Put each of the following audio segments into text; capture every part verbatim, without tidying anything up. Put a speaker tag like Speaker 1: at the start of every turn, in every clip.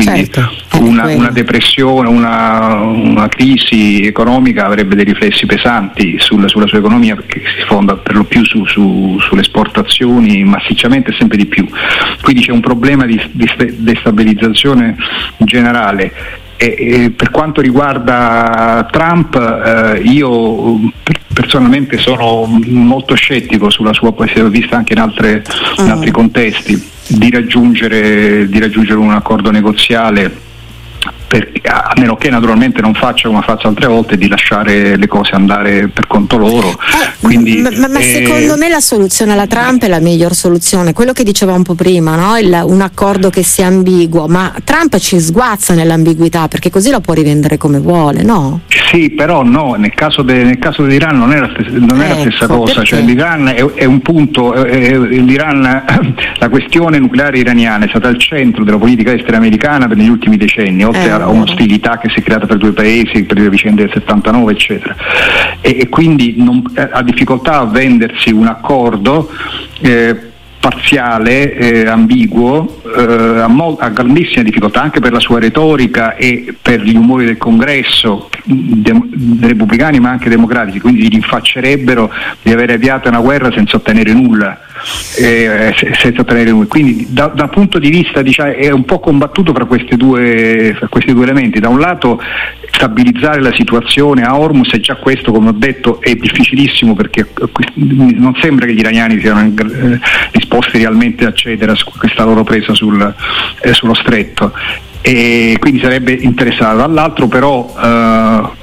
Speaker 1: quindi
Speaker 2: certo,
Speaker 1: una, una depressione, una, una crisi economica avrebbe dei riflessi pesanti sulla, sulla sua economia, perché si fonda per lo più su, su, sulle esportazioni massicciamente e sempre di più, quindi c'è un problema di, di destabilizzazione generale. E, e per quanto riguarda Trump, eh, io personalmente sono molto scettico sulla sua possibilità, vista anche in, altre, in altri contesti, di raggiungere, di raggiungere un accordo negoziale, perché, a meno che naturalmente non faccia come faccia altre volte, di lasciare le cose andare per conto loro.
Speaker 2: Eh,
Speaker 1: Quindi,
Speaker 2: ma, ma
Speaker 1: eh,
Speaker 2: secondo me la soluzione alla Trump è la miglior soluzione, quello che diceva un po' prima, no? Il, un accordo che sia ambiguo, ma Trump ci sguazza nell'ambiguità, perché così lo può rivendere come vuole, no?
Speaker 1: Sì, però no, nel caso, de, nel caso dell'Iran non è la stessa, non è ecco, la stessa cosa, perché? Cioè l'Iran è, è un punto, è, è, l'Iran, la questione nucleare iraniana è stata al centro della politica estera americana per negli ultimi decenni, oltre eh, a un'ostilità che si è creata per due paesi, per le vicende del settantanove eccetera, e, e quindi non, ha difficoltà a vendersi un accordo eh, parziale, eh, ambiguo, eh, ha, mo- ha grandissima difficoltà anche per la sua retorica e per gli umori del Congresso, de- repubblicani ma anche democratici, quindi gli rinfaccerebbero di aver avviato una guerra senza ottenere nulla. Eh, senza ottenere nulla. Quindi da, dal punto di vista, diciamo, è un po' combattuto fra questi due, fra questi due elementi. Da un lato stabilizzare la situazione a Hormuz, e già questo, come ho detto, è difficilissimo, perché non sembra che gli iraniani siano eh, disposti realmente a cedere a questa loro presa sul, eh, sullo stretto, e quindi sarebbe interessato. Dall'altro però eh,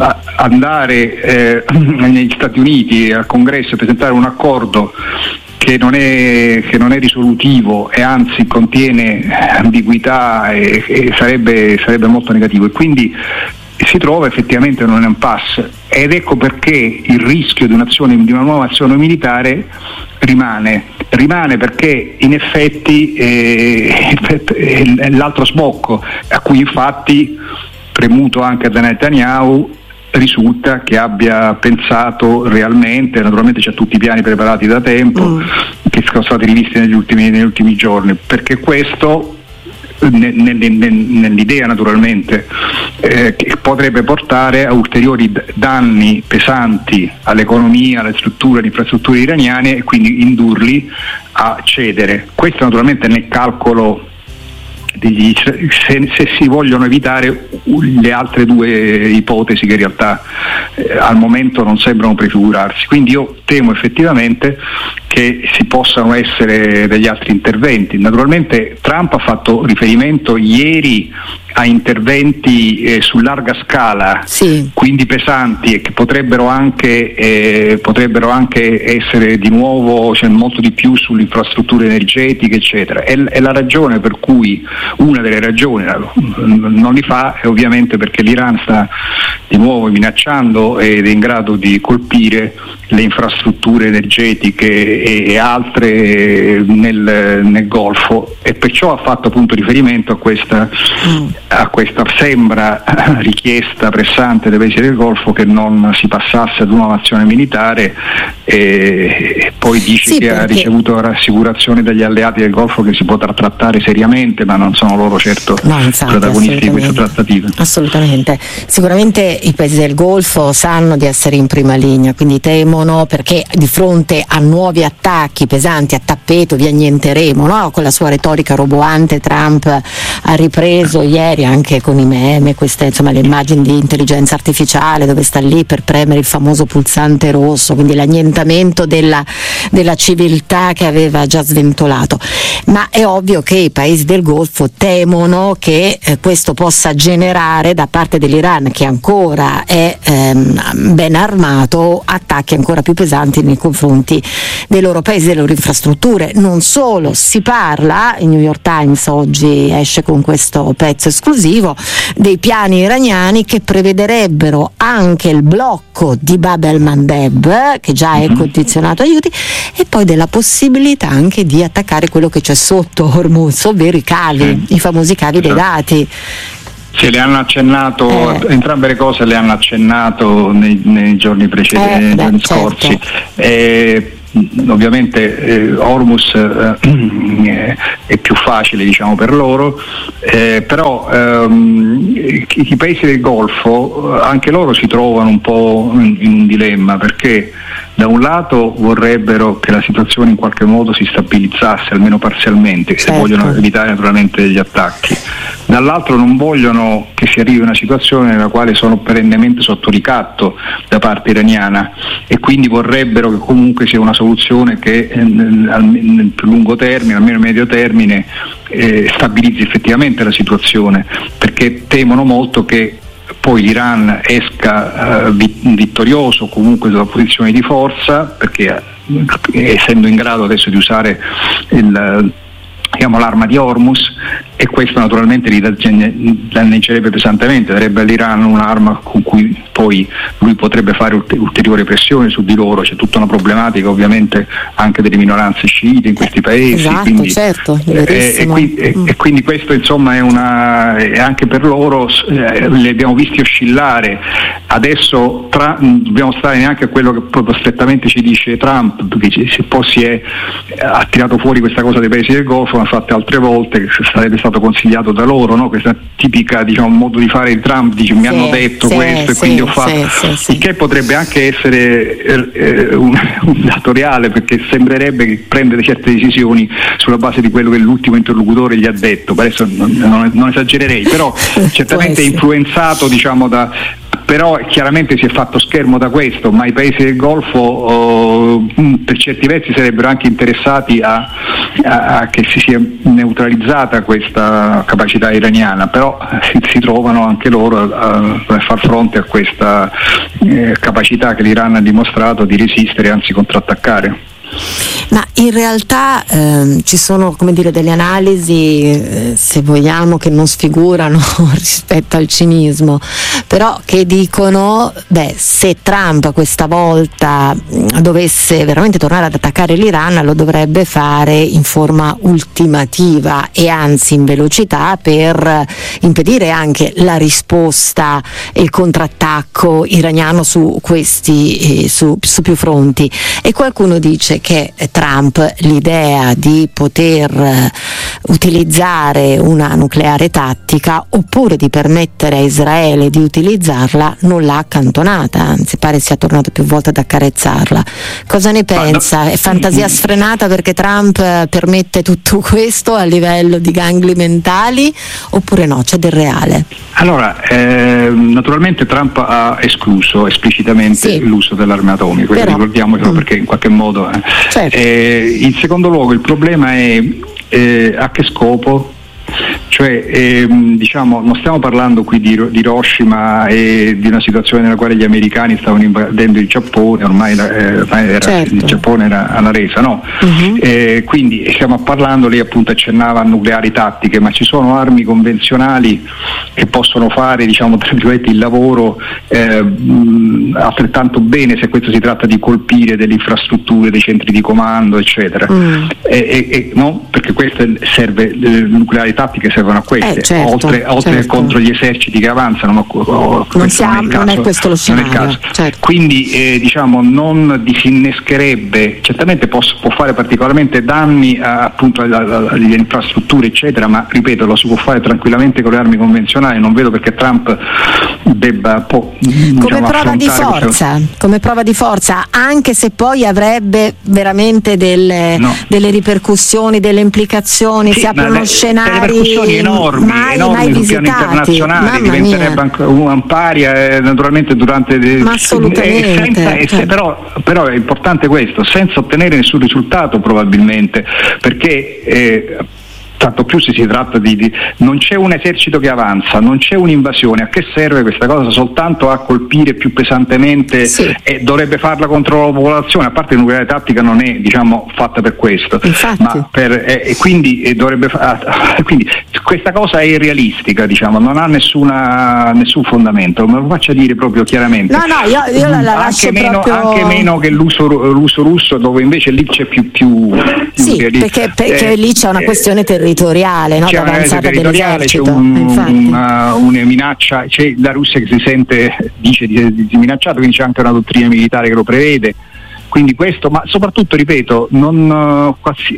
Speaker 1: andare eh, negli Stati Uniti al Congresso e presentare un accordo che non è, che non è risolutivo e anzi contiene ambiguità, e, e sarebbe, sarebbe molto negativo, e quindi si trova effettivamente in un impasse, ed ecco perché il rischio di un'azione, di una nuova azione militare rimane rimane perché in effetti eh, l'altro sbocco, a cui infatti, premuto anche da Netanyahu, risulta che abbia pensato realmente, naturalmente c'è tutti i piani preparati da tempo, mm. che sono stati rivisti negli ultimi, negli ultimi giorni, perché questo ne, ne, ne, nell'idea naturalmente eh, che potrebbe portare a ulteriori danni pesanti all'economia, alle strutture, alle infrastrutture iraniane, e quindi indurli a cedere. Questo naturalmente nel calcolo degli, se, se si vogliono evitare le altre due ipotesi che in realtà eh, al momento non sembrano prefigurarsi. Quindi io temo effettivamente che si possano essere degli altri interventi. Naturalmente Trump ha fatto riferimento ieri a interventi eh, su larga scala, sì. quindi pesanti, e che potrebbero anche eh, potrebbero anche essere di nuovo, cioè molto di più sulle infrastrutture energetiche eccetera. È, è la ragione per cui, una delle ragioni, non li fa, è ovviamente perché l'Iran sta di nuovo minacciando ed è in grado di colpire le infrastrutture energetiche e, e altre nel, nel Golfo, e perciò ha fatto appunto riferimento a questa mm. a questa sembra richiesta pressante dei paesi del Golfo che non si passasse ad una azione militare, e, e poi dice sì, che perché... ha ricevuto rassicurazioni dagli alleati del Golfo che si potrà trattare seriamente, ma non sono loro certo
Speaker 2: no, infatti,
Speaker 1: protagonisti di queste trattative.
Speaker 2: Assolutamente. Sicuramente i paesi del Golfo sanno di essere in prima linea, quindi temono, perché di fronte a nuovi attacchi pesanti a tappeto vi annienteremo, no? Con la sua retorica roboante Trump ha ripreso ieri anche con i meme, queste, insomma, le immagini di intelligenza artificiale dove sta lì per premere il famoso pulsante rosso, quindi l'annientamento della, della civiltà che aveva già sventolato. Ma è ovvio che i paesi del Golfo temono che eh, questo possa generare da parte dell'Iran, che ancora è ehm, ben armato, attacchi ancora più pesanti nei confronti dei loro paesi, delle loro infrastrutture. Non solo, si parla, il New York Times oggi esce con questo pezzo esclusivo, dei piani iraniani che prevederebbero anche il blocco di Bab el-Mandeb, che già è condizionato aiuti, e poi della possibilità anche di attaccare quello che c'è sotto Hormuz, ovvero i cavi, i famosi cavi dei dati.
Speaker 1: Sì, le hanno accennato, eh. entrambe le cose le hanno accennato nei, nei giorni precedenti, eh, nei giorni beh, scorsi. Certo. Eh, ovviamente eh, Hormuz eh, è più facile, diciamo, per loro, eh, però ehm, i, i paesi del Golfo anche loro si trovano un po' in, in un dilemma, perché da un lato vorrebbero che la situazione in qualche modo si stabilizzasse, almeno parzialmente, certo, se vogliono evitare naturalmente degli attacchi, dall'altro non vogliono che si arrivi a una situazione nella quale sono perennemente sotto ricatto da parte iraniana, e quindi vorrebbero che comunque sia una soluzione che eh, nel, nel più lungo termine, almeno medio termine, eh, stabilizzi effettivamente la situazione, perché temono molto che poi l'Iran esca uh, vittorioso comunque da posizioni di forza, perché eh, essendo in grado adesso di usare il, diciamo, l'arma di Hormuz, e questo naturalmente li danneggerebbe pesantemente, darebbe all'Iran un'arma con cui poi lui potrebbe fare ulteriore pressione su di loro. C'è tutta una problematica ovviamente anche delle minoranze sciite in questi paesi,
Speaker 2: esatto,
Speaker 1: quindi,
Speaker 2: certo,
Speaker 1: eh, e, quindi, e, mm. e quindi questo insomma è una, è anche per loro, eh, li abbiamo visti oscillare. Adesso tra, non dobbiamo stare neanche a quello che proprio strettamente ci dice Trump, perché se poi si è ha tirato fuori questa cosa dei paesi del Golfo, ma fatte altre volte, che sarebbe stato consigliato da loro, no? Questa tipica, diciamo, modo di fare di Trump, dice mi sì, hanno detto sì, questo, sì, e quindi ho fatto, sì, sì, il che potrebbe anche essere eh, un, un dato reale, perché sembrerebbe che prendere certe decisioni sulla base di quello che l'ultimo interlocutore gli ha detto. Adesso non, non, non esagererei, però certamente è influenzato, diciamo, da però chiaramente si è fatto schermo da questo, ma i paesi del Golfo oh, per certi versi sarebbero anche interessati a, a, a che si sia neutralizzata questa capacità iraniana, però si, si trovano anche loro a, a far fronte a questa eh, capacità che l'Iran ha dimostrato di resistere, anzi contrattaccare.
Speaker 2: Ma in realtà ehm, ci sono, come dire, delle analisi, eh, se vogliamo, che non sfigurano rispetto al cinismo, però che dicono, beh, se Trump questa volta mh, dovesse veramente tornare ad attaccare l'Iran, lo dovrebbe fare in forma ultimativa e anzi in velocità, per impedire anche la risposta e il contrattacco iraniano su questi eh, su, su più fronti. E qualcuno dice che Trump l'idea di poter uh, utilizzare una nucleare tattica, oppure di permettere a Israele di utilizzarla, non l'ha accantonata, anzi pare sia tornato più volte ad accarezzarla. Cosa ne pensa? È fantasia sfrenata perché Trump uh, permette tutto questo a livello di gangli mentali, oppure no, c'è del reale?
Speaker 1: Allora, eh, naturalmente Trump ha escluso esplicitamente sì. l'uso dell'arma atomica, questo ricordiamocelo, mm. perché in qualche modo eh. certo. eh, in secondo luogo il problema è eh, a che scopo? Cioè, ehm, diciamo, non stiamo parlando qui di, di Hiroshima e di una situazione nella quale gli americani stavano invadendo il Giappone, ormai, eh, ormai era, certo. il Giappone era alla resa, no? Uh-huh. Eh, quindi stiamo parlando, lei appunto accennava a nucleari tattiche, ma ci sono armi convenzionali che possono fare, diciamo, tra virgolette, il lavoro eh, mh, altrettanto bene, se questo si tratta di colpire delle infrastrutture, dei centri di comando, eccetera. Uh-huh. E, e, e, no? Perché questo serve, le nucleari tattiche servono a queste,
Speaker 2: eh, certo,
Speaker 1: oltre, oltre
Speaker 2: certo.
Speaker 1: contro gli eserciti che avanzano, ma oh,
Speaker 2: non, siamo, non, è, non è questo lo scenario. Certo.
Speaker 1: Quindi eh, diciamo non disinnescherebbe, certamente può, può fare particolarmente danni a, appunto alle infrastrutture eccetera, ma ripeto, lo si può fare tranquillamente con le armi convenzionali. Non vedo perché Trump debba può, diciamo,
Speaker 2: come prova di forza questo. come prova di forza, anche se poi avrebbe veramente delle, no. delle ripercussioni, delle implicazioni, sì, si aprono scenari
Speaker 1: enormi,
Speaker 2: mai,
Speaker 1: enormi
Speaker 2: mai
Speaker 1: sul
Speaker 2: visitati.
Speaker 1: piano internazionale,
Speaker 2: Mamma
Speaker 1: diventerebbe anche un paria eh, naturalmente durante de,
Speaker 2: Ma assolutamente,
Speaker 1: eh, senza, eh,
Speaker 2: certo.
Speaker 1: però, però è importante questo, senza ottenere nessun risultato probabilmente, perché eh, tanto più se si tratta di, di non c'è un esercito che avanza, non c'è un'invasione. A che serve questa cosa? Soltanto a colpire più pesantemente, sì. e dovrebbe farla contro la popolazione, a parte la nucleare tattica non è, diciamo, fatta per questo.
Speaker 2: Infatti.
Speaker 1: Ma per, eh, e quindi eh, dovrebbe fa- quindi questa cosa è irrealistica, diciamo, non ha nessuna, nessun fondamento, me lo faccia dire proprio chiaramente.
Speaker 2: No, no, io, io la, la lascio
Speaker 1: anche meno,
Speaker 2: proprio...
Speaker 1: anche meno che l'uso, l'uso russo, dove invece lì c'è più più, più
Speaker 2: sì, perché, perché eh, lì c'è una questione territoriale. territoriale, no?
Speaker 1: C'è
Speaker 2: d'avanzata dell'esercito.
Speaker 1: C'è un, una, una minaccia, c'è la Russia che si sente, dice di, di minacciato, quindi c'è anche una dottrina militare che lo prevede. Quindi questo, ma soprattutto, ripeto, non,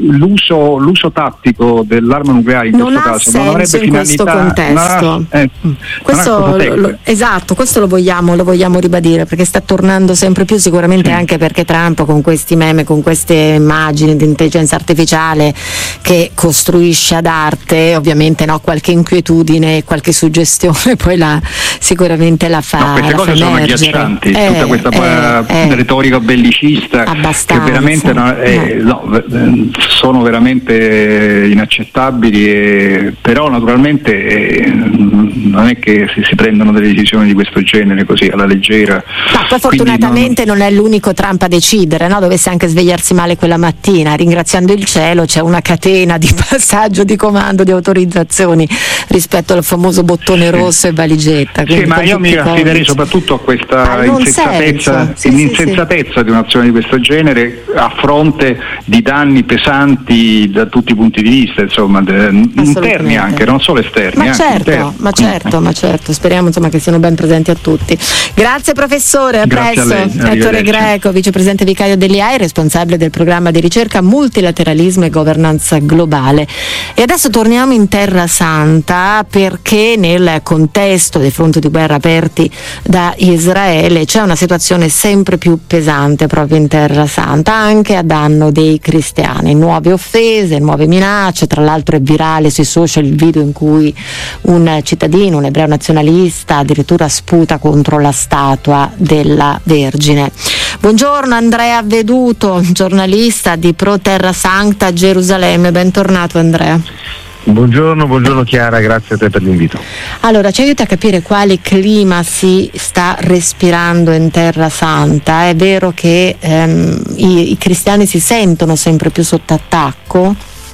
Speaker 1: l'uso, l'uso tattico dell'arma nucleare in
Speaker 2: non
Speaker 1: questo
Speaker 2: ha
Speaker 1: caso
Speaker 2: senso
Speaker 1: non avrebbe
Speaker 2: in questo contesto.
Speaker 1: Non ha, eh,
Speaker 2: questo,
Speaker 1: non
Speaker 2: lo, esatto, questo lo vogliamo, lo vogliamo ribadire, perché sta tornando sempre più, sicuramente sì. Anche perché Trump con questi meme, con queste immagini di intelligenza artificiale che costruisce ad arte, ovviamente no, qualche inquietudine, qualche suggestione poi la, sicuramente la fa.
Speaker 1: No, queste
Speaker 2: la
Speaker 1: cose
Speaker 2: fa
Speaker 1: sono
Speaker 2: emergere.
Speaker 1: agghiaccianti,
Speaker 2: eh,
Speaker 1: tutta questa eh, retorica bellicista
Speaker 2: abbastanza.
Speaker 1: che veramente no, eh, no, sono veramente inaccettabili, eh, però naturalmente eh, non è che si, si prendono delle decisioni di questo genere così alla leggera.
Speaker 2: No, poi fortunatamente non... non è l'unico Trump a decidere, no? Dovesse anche svegliarsi male quella mattina, ringraziando il cielo c'è una catena di passaggio, di comando, di autorizzazioni rispetto al famoso bottone rosso sì. e valigetta.
Speaker 1: Sì, ma io mi affiderei soprattutto a questa insensatezza, sì, insensatezza sì, sì. di un'azione di questo genere a fronte di danni pesanti da tutti i punti di vista, insomma, de, interni anche, non solo esterni.
Speaker 2: Ma
Speaker 1: anche
Speaker 2: certo,
Speaker 1: interni.
Speaker 2: ma certo, ma certo, speriamo insomma che siano ben presenti a tutti. Grazie professore, a
Speaker 1: Grazie
Speaker 2: presto.
Speaker 1: A
Speaker 2: Ettore Greco, vicepresidente vicario dell'I A I, responsabile del programma di ricerca Multilateralismo e Governance Globale. E adesso torniamo in Terra Santa, perché nel contesto dei fronti di guerra aperti da Israele c'è una situazione sempre più pesante proprio in Terra Santa, anche a danno dei cristiani. Nuove offese, nuove minacce, tra l'altro è virale sui social il video in cui un cittadino, un ebreo nazionalista, addirittura sputa contro la statua della Vergine. Buongiorno Andrea Veduto, giornalista di Pro Terra Sancta Gerusalemme, bentornato Andrea.
Speaker 3: Buongiorno, buongiorno Chiara, grazie a te per l'invito.
Speaker 2: Allora, ci aiuta a capire quale clima si sta respirando in Terra Santa? È vero che ehm, i, i cristiani si sentono sempre più sotto attacco?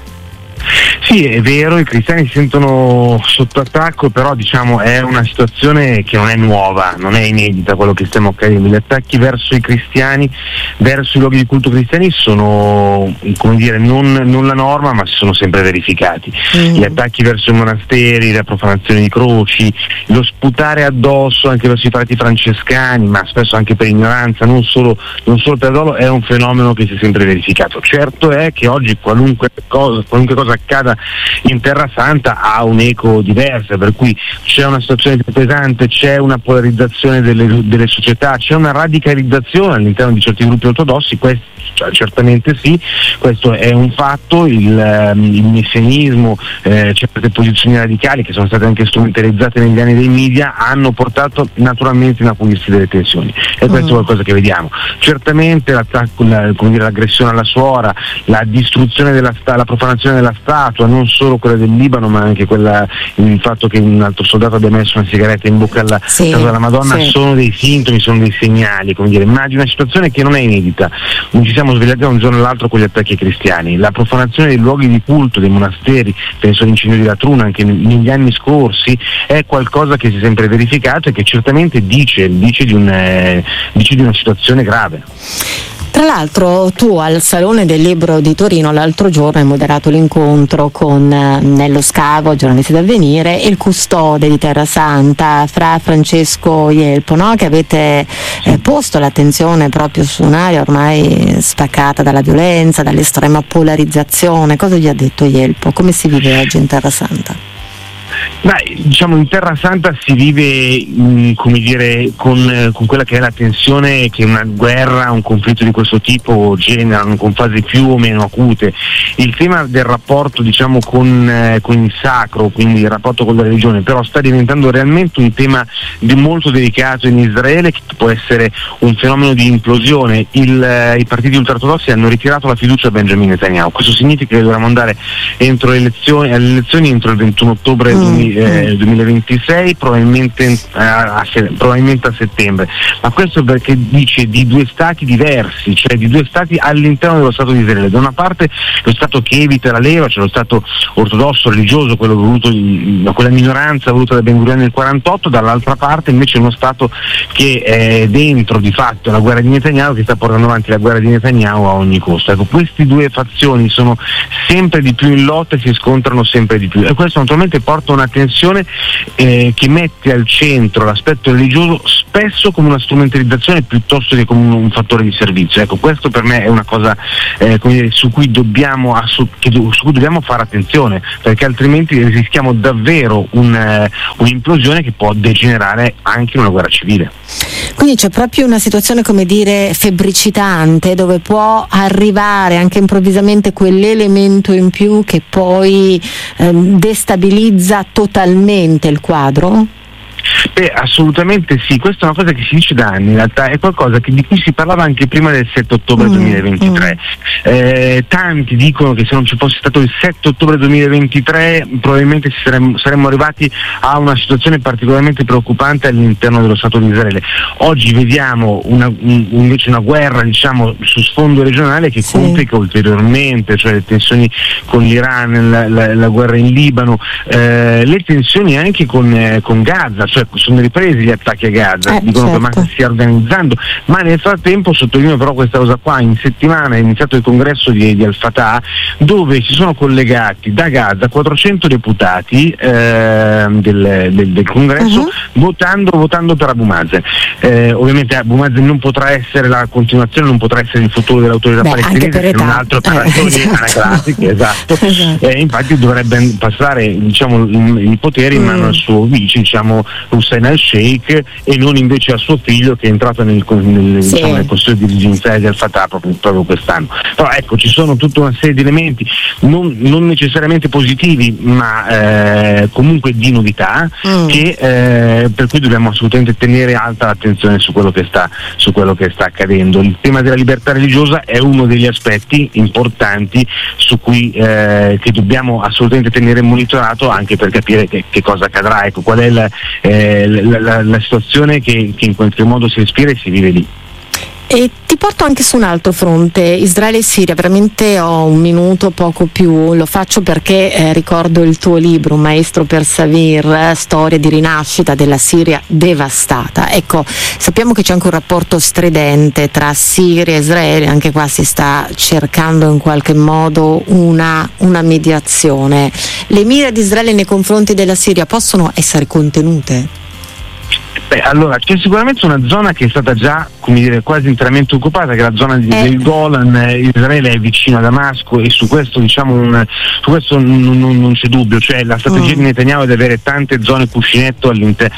Speaker 3: Sì, è vero, i cristiani si sentono sotto attacco, però diciamo è una situazione che non è nuova, non è inedita quello che stiamo accadendo. Gli attacchi verso i cristiani, verso i luoghi di culto cristiani sono, come dire, non, non la norma, ma si sono sempre verificati. Mm. Gli attacchi verso i monasteri, la profanazione di croci, lo sputare addosso anche verso i frati francescani, ma spesso anche per ignoranza, non solo, non solo per dolo, è un fenomeno che si è sempre verificato. Certo è che oggi qualunque cosa, qualunque cosa accada in Terra Santa ha un eco diverso, per cui c'è una situazione più pesante, c'è una polarizzazione delle, delle società, c'è una radicalizzazione all'interno di certi gruppi ortodossi, questo cioè, certamente sì, questo è un fatto. Il, il messianismo, eh, certe posizioni radicali che sono state anche strumentalizzate negli anni dei media hanno portato naturalmente a acuirsi delle tensioni, e questo mm. è qualcosa che vediamo. Certamente l'attacco, la, come dire, l'aggressione alla suora, la distruzione della sta- la profanazione della statua, non solo quella del Libano ma anche quella, il fatto che un altro soldato abbia messo una sigaretta in bocca alla
Speaker 2: sì,
Speaker 3: casa della Madonna,
Speaker 2: sì.
Speaker 3: sono dei sintomi, sono dei segnali, come dire, ma di una situazione che non è inedita. Non ci siamo svegliati da un giorno all'altro con gli attacchi cristiani. La profanazione dei luoghi di culto, dei monasteri, penso all'incendio di Latruna anche negli anni scorsi, è qualcosa che si è sempre verificato e che certamente dice, dice, di, un, eh, dice di una situazione grave.
Speaker 2: Tra l'altro tu al Salone del Libro di Torino l'altro giorno hai moderato l'incontro con eh, Nello Scavo, giornalista d'Avvenire, e il custode di Terra Santa, Fra Francesco Ielpo, no? Che avete eh, posto l'attenzione proprio su un'area ormai spaccata dalla violenza, dall'estrema polarizzazione. Cosa gli ha detto Ielpo? Come si vive oggi in Terra Santa?
Speaker 3: Beh, diciamo in Terra Santa si vive mh, come dire con, eh, con quella che è la tensione che una guerra, un conflitto di questo tipo generano, con fasi più o meno acute. Il tema del rapporto diciamo con, eh, con il sacro, quindi il rapporto con la religione, però sta diventando realmente un tema di molto delicato in Israele, che può essere un fenomeno di implosione. Il, eh, i partiti ultraortodossi hanno ritirato la fiducia a Benjamin Netanyahu. Questo significa che dovremmo andare entro le elezioni, alle elezioni entro il ventuno ottobre mm. Eh, duemilaventisei, probabilmente, eh, a, probabilmente a settembre, ma questo perché dice di due stati diversi, cioè di due stati all'interno dello Stato di Israele. Da una parte lo Stato che evita la leva, cioè lo Stato ortodosso religioso, quello voluto, quella minoranza voluta da Ben Gurion nel quarantotto, dall'altra parte invece uno Stato che è dentro di fatto la guerra di Netanyahu, che sta portando avanti la guerra di Netanyahu a ogni costo. Ecco, queste due fazioni sono sempre di più in lotta e si scontrano sempre di più, e questo naturalmente porta porta una tensione eh, che mette al centro l'aspetto religioso spesso come una strumentalizzazione piuttosto che come un, un fattore di servizio. Ecco, questo per me è una cosa eh, come dire, su cui dobbiamo assu- che do- su cui dobbiamo fare attenzione, perché altrimenti rischiamo davvero un, eh, un'implosione che può degenerare anche in una guerra civile.
Speaker 2: Quindi c'è proprio una situazione, come dire, febbricitante, dove può arrivare anche improvvisamente quell'elemento in più che poi ehm, destabilizza totalmente il quadro?
Speaker 3: Beh, assolutamente sì, questa è una cosa che si dice da anni, in realtà è qualcosa che, di cui si parlava anche prima del sette ottobre mm, duemilaventitré. Mm. Eh, tanti dicono che se non ci fosse stato il sette ottobre duemilaventitré probabilmente saremmo, saremmo arrivati a una situazione particolarmente preoccupante all'interno dello Stato di Israele. Oggi vediamo una, un, invece una guerra, diciamo, su sfondo regionale che sì. complica ulteriormente, cioè le tensioni con l'Iran, la, la, la guerra in Libano, eh, le tensioni anche con, eh, con Gaza, cioè sono ripresi gli attacchi a Gaza,
Speaker 2: eh,
Speaker 3: dicono
Speaker 2: certo.
Speaker 3: che Hamas si stia organizzando, ma nel frattempo sottolineo però questa cosa qua, in settimana è iniziato il congresso di, di Al-Fatah, dove si sono collegati da Gaza quattrocento deputati eh, del, del, del congresso uh-huh. votando, votando per Abu Mazen. Eh, ovviamente Abu Mazen non potrà essere la continuazione, non potrà essere il futuro dell'autorità
Speaker 2: Beh,
Speaker 3: palestinese, se non altro per ragioni
Speaker 2: eh, esatto.
Speaker 3: anagrafiche, esatto.
Speaker 2: esatto.
Speaker 3: Eh, infatti dovrebbe passare, diciamo, i poteri in mano mm. al suo vice, diciamo Hussein al-Sheikh, e non invece a suo figlio, che è entrato nel, nel, sì. diciamo, nel consiglio dirigenziale di Al-Fatah proprio, proprio quest'anno. Però ecco, ci sono tutta una serie di elementi non, non necessariamente positivi, ma eh, comunque di novità mm. che, eh, per cui dobbiamo assolutamente tenere alta l'attenzione su quello che sta su quello che sta accadendo. Il tema della libertà religiosa è uno degli aspetti importanti su cui eh, che dobbiamo assolutamente tenere monitorato, anche per capire che, che cosa accadrà, ecco, qual è la, eh, la, la, la situazione che, che in qualche modo si respira e si vive lì.
Speaker 2: E ti porto anche su un altro fronte, Israele e Siria. Veramente ho un minuto, poco più, lo faccio perché eh, ricordo il tuo libro, Maestro Persavir, storia di rinascita della Siria devastata. Ecco, sappiamo che c'è anche un rapporto stridente tra Siria e Israele, anche qua si sta cercando in qualche modo una, una mediazione. Le mire di Israele nei confronti della Siria possono essere contenute?
Speaker 3: Beh, allora c'è sicuramente una zona che è stata già, come dire, quasi interamente occupata, che è la zona di, eh. del Golan. Israele è vicino a Damasco e su questo, diciamo, un, su questo non, non, non c'è dubbio, cioè la strategia mm. di Netanyahu è di avere tante zone cuscinetto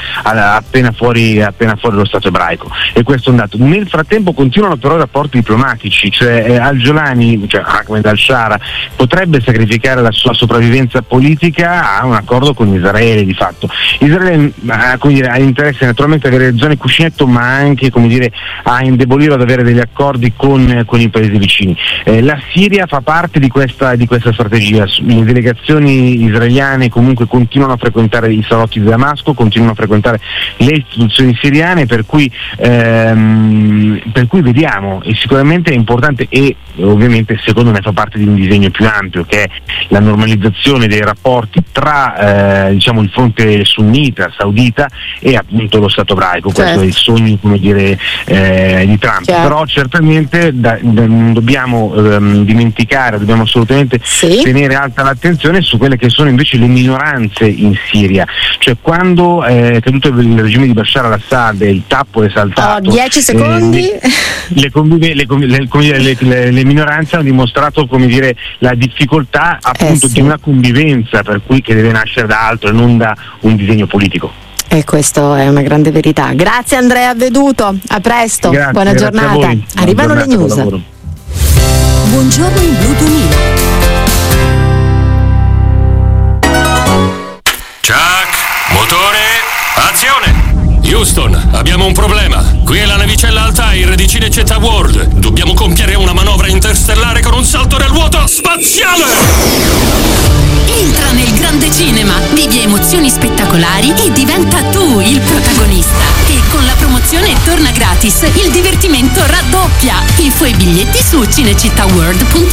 Speaker 3: appena fuori, appena fuori lo Stato ebraico, e questo è un dato. Nel frattempo continuano però i rapporti diplomatici, cioè eh, Al-Jolani, cioè Ahmed al-Shara, potrebbe sacrificare la sua sopravvivenza politica a un accordo con Israele di fatto. Israele ha, come dire, ha interesse naturalmente avere zone cuscinetto, ma anche, come dire, a indebolire, ad avere degli accordi con, con i paesi vicini. Eh, la Siria fa parte di questa, di questa strategia. Le delegazioni israeliane comunque continuano a frequentare i salotti di Damasco, continuano a frequentare le istituzioni siriane, per cui, ehm, per cui vediamo, e sicuramente è importante, e ovviamente secondo me fa parte di un disegno più ampio, che è la normalizzazione dei rapporti tra eh, diciamo il fronte sunnita, saudita, e appunto lo Stato ebraico. Certo. Questo è il sogno, come dire, eh, di Trump. Certo. Però certamente da, da, non dobbiamo ehm, dimenticare, dobbiamo assolutamente sì. tenere alta l'attenzione su quelle che sono invece le minoranze in Siria. Cioè, quando è caduto il regime di Bashar al-Assad e il tappo è saltato,
Speaker 2: oh, dieci secondi
Speaker 3: eh, le, convive, le, le, le, le, le minoranze hanno dimostrato, come dire, la difficoltà appunto eh sì. di una convivenza, per cui che deve nascere da altro e non da un disegno politico.
Speaker 2: E questo è una grande verità. Grazie Andrea Veduto, a presto,
Speaker 3: grazie,
Speaker 2: buona
Speaker 3: grazie
Speaker 2: giornata. Arrivano
Speaker 3: buona
Speaker 2: le news.
Speaker 4: Buongiorno in Blu duemila.
Speaker 5: Chuck, motore, azione! Houston, abbiamo un problema. Qui è la navicella Altair di Cinecittà World. Dobbiamo compiere una manovra interstellare con un salto nel vuoto spaziale!
Speaker 4: Entra nel grande cinema, vivi emozioni spettacolari e diventa tu il protagonista. E con la promozione torna gratis, il divertimento raddoppia. Info e biglietti su cinecittàworld punto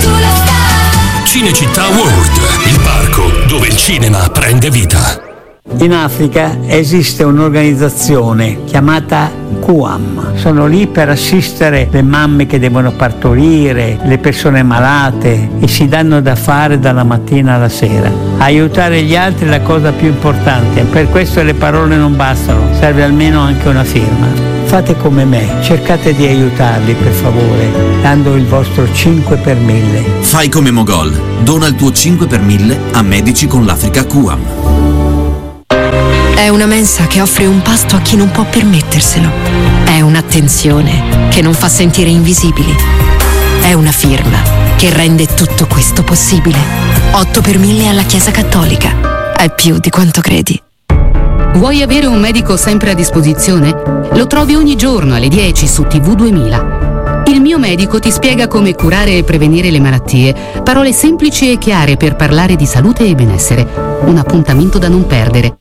Speaker 4: it.
Speaker 5: Cinecittà World, il parco dove il cinema prende vita.
Speaker 6: In Africa esiste un'organizzazione chiamata Q A M. Sono lì per assistere le mamme che devono partorire, le persone malate, e si danno da fare dalla mattina alla sera. Aiutare gli altri è la cosa più importante, per questo le parole non bastano, serve almeno anche una firma. Fate come me, cercate di aiutarli per favore, dando il vostro cinque per mille.
Speaker 7: Fai come Mogol, dona il tuo cinque per mille a Medici con l'Africa Q A M.
Speaker 8: È una mensa che offre un pasto a chi non può permetterselo. È un'attenzione che non fa sentire invisibili. È una firma che rende tutto questo possibile. otto per mille alla Chiesa Cattolica. È più di quanto credi.
Speaker 9: Vuoi avere un medico sempre a disposizione? Lo trovi ogni giorno alle dieci su T V duemila. Il mio medico ti spiega come curare e prevenire le malattie. Parole semplici e chiare per parlare di salute e benessere. Un appuntamento da non perdere.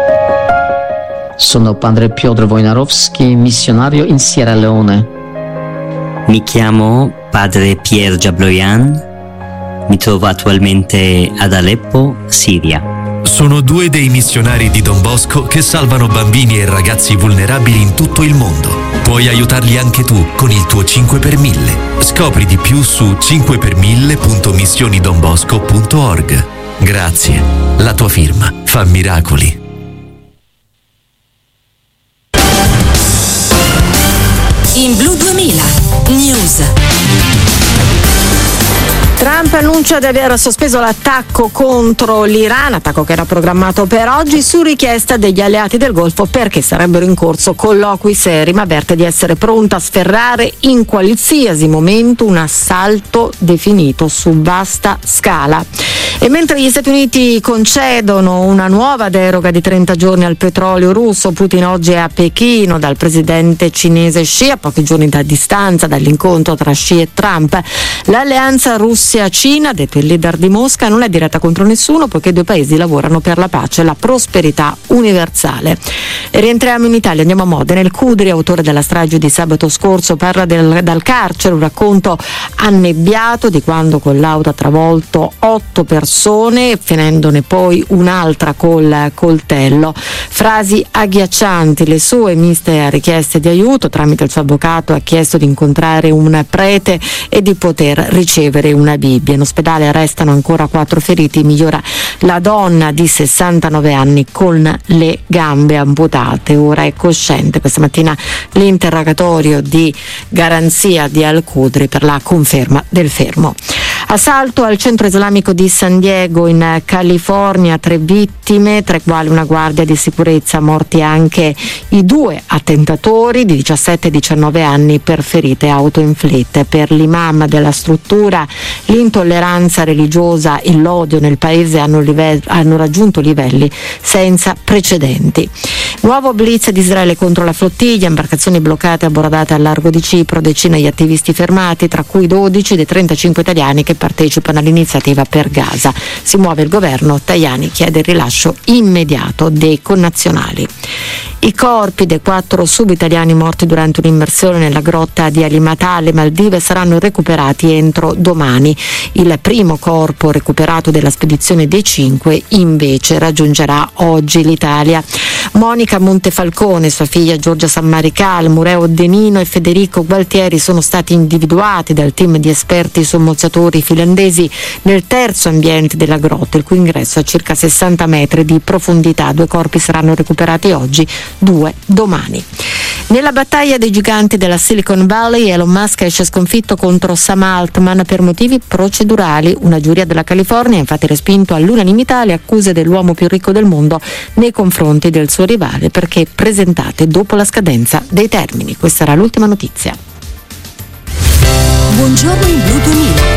Speaker 10: Sono padre Piotr Wojnarowski, missionario in Sierra Leone.
Speaker 11: Mi chiamo padre Pierre Jabloyan, mi trovo attualmente ad Aleppo, Siria.
Speaker 12: Sono due dei missionari di Don Bosco che salvano bambini e ragazzi vulnerabili in tutto il mondo. Puoi aiutarli anche tu con il tuo cinque per mille. Scopri di più su cinque per mille punto missioni don bosco punto org. Grazie, la tua firma fa miracoli.
Speaker 4: In Blu duemila News.
Speaker 2: Trump annuncia di aver sospeso l'attacco contro l'Iran, attacco che era programmato per oggi, su richiesta degli alleati del Golfo perché sarebbero in corso colloqui seri, ma avverte di essere pronta a sferrare in qualsiasi momento un assalto definito su vasta scala. E mentre gli Stati Uniti concedono una nuova deroga di trenta giorni al petrolio russo, Putin oggi è a Pechino dal presidente cinese Xi, a pochi giorni da distanza dall'incontro tra Xi e Trump. L'alleanza Russia-Cina, detto il leader di Mosca, non è diretta contro nessuno poiché i due paesi lavorano per la pace e la prosperità universale. E rientriamo in Italia, andiamo a Modena. Il Cudri, autore della strage di sabato scorso, parla del, dal carcere, un racconto annebbiato di quando con l'auto ha travolto otto persone, finendone poi un'altra col coltello. Frasi agghiaccianti, le sue miste richieste di aiuto. Tramite il suo avvocato ha chiesto di incontrare un prete e di poter ricevere una Bibbia. In ospedale restano ancora quattro feriti, migliora la donna di sessantanove anni con le gambe amputate, ora è cosciente. Questa mattina l'interrogatorio di garanzia di Al-Qudri per la conferma del fermo. Assalto al centro islamico di San Diego in California, tre vittime, tra le quali una guardia di sicurezza, morti anche i due attentatori di diciassette e diciannove anni per ferite autoinflitte. Per l'imam della struttura l'intolleranza religiosa e l'odio nel paese hanno, live- hanno raggiunto livelli senza precedenti. Nuovo blitz di Israele contro la flottiglia, imbarcazioni bloccate e abbordate al largo di Cipro, decine di attivisti fermati, tra cui dodici dei trentacinque italiani che partecipano all'iniziativa per Gaza. Si muove il governo, Tajani chiede il rilascio immediato dei connazionali. I corpi dei quattro sub-italiani morti durante un'immersione nella grotta di Alimatà alle Maldive saranno recuperati entro domani. Il primo corpo recuperato della spedizione dei cinque invece raggiungerà oggi l'Italia. Monica Montefalcone, sua figlia Giorgia Sammarical, Mureo Denino e Federico Gualtieri sono stati individuati dal team di esperti sommozzatori finlandesi nel terzo ambiente della grotta, il cui ingresso è a circa sessanta metri di profondità. Due corpi saranno recuperati oggi, due domani. Nella battaglia dei giganti della Silicon Valley, Elon Musk esce sconfitto contro Sam Altman per motivi procedurali. Una giuria della California ha infatti respinto all'unanimità le accuse dell'uomo più ricco del mondo nei confronti del suo rivale perché presentate dopo la scadenza dei termini. Questa era l'ultima notizia.
Speaker 4: Buongiorno in Blu duemila.